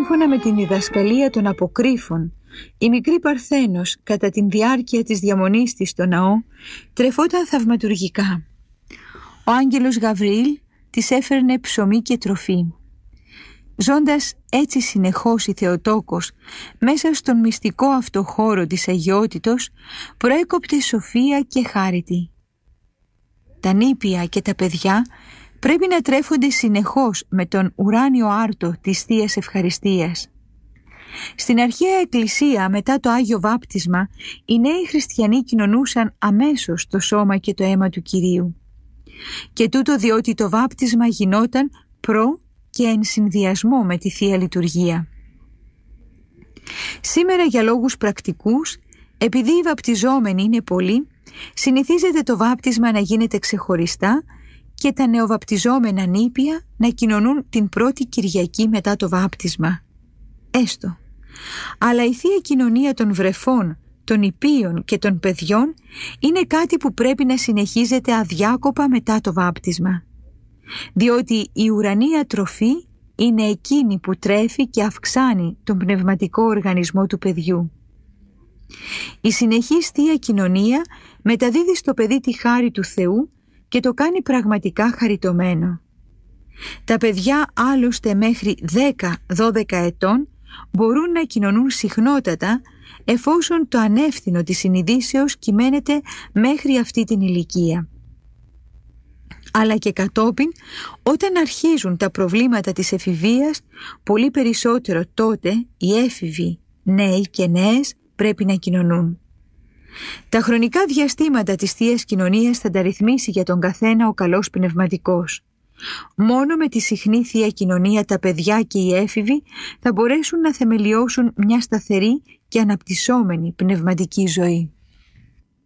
Σύμφωνα με την διδασκαλία των αποκρύφων, η μικρή Παρθένος κατά την διάρκεια της διαμονής της στο ναό τρεφόταν θαυματουργικά. Ο άγγελος Γαβριήλ της έφερνε ψωμί και τροφή. Ζώντας έτσι συνεχώς η Θεοτόκος μέσα στον μυστικό αυτό χώρο της αγιότητος, προέκοπτε σοφία και χάριτη. Τα νήπια και τα παιδιά πρέπει να τρέφονται συνεχώς με τον ουράνιο άρτο της Θείας Ευχαριστίας. Στην αρχαία Εκκλησία, μετά το Άγιο Βάπτισμα, οι νέοι χριστιανοί κοινωνούσαν αμέσως το σώμα και το αίμα του Κυρίου. Και τούτο διότι το βάπτισμα γινόταν προ και εν συνδυασμό με τη Θεία Λειτουργία. Σήμερα για λόγους πρακτικούς, επειδή οι βαπτιζόμενοι είναι πολλοί, συνηθίζεται το βάπτισμα να γίνεται ξεχωριστά και τα νεοβαπτιζόμενα νήπια να κοινωνούν την πρώτη Κυριακή μετά το βάπτισμα. Έστω. Αλλά η Θεία Κοινωνία των βρεφών, των ιππίων και των παιδιών είναι κάτι που πρέπει να συνεχίζεται αδιάκοπα μετά το βάπτισμα. Διότι η ουρανία τροφή είναι εκείνη που τρέφει και αυξάνει τον πνευματικό οργανισμό του παιδιού. Η συνεχής Θεία Κοινωνία μεταδίδει στο παιδί τη χάρη του Θεού και το κάνει πραγματικά χαριτωμένο. Τα παιδιά άλλωστε μέχρι 10-12 ετών μπορούν να κοινωνούν συχνότατα εφόσον το ανεύθυνο της συνειδήσεως κυμαίνεται μέχρι αυτή την ηλικία. Αλλά και κατόπιν, όταν αρχίζουν τα προβλήματα της εφηβείας, πολύ περισσότερο τότε οι έφηβοι, νέοι και νέες πρέπει να κοινωνούν. Τα χρονικά διαστήματα της Θείας Κοινωνίας θα τα ρυθμίσει για τον καθένα ο καλός πνευματικός. Μόνο με τη συχνή Θεία Κοινωνία τα παιδιά και οι έφηβοι θα μπορέσουν να θεμελιώσουν μια σταθερή και αναπτυσσόμενη πνευματική ζωή.